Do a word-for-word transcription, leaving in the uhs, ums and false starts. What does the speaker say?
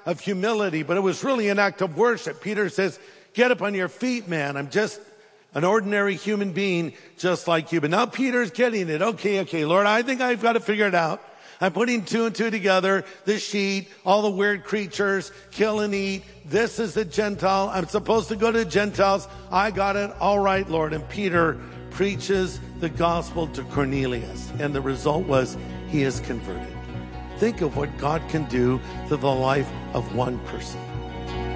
of humility, but it was really an act of worship. Peter says, get up on your feet, man. I'm just an ordinary human being just like you. But now Peter's getting it. Okay, okay, Lord, I think I've got to figure it out. I'm putting two and two together, the sheet, all the weird creatures, kill and eat. This is the Gentile. I'm supposed to go to the Gentiles. I got it. All right, Lord. And Peter preaches the gospel to Cornelius. And the result was he is converted. Think of what God can do to the life of one person.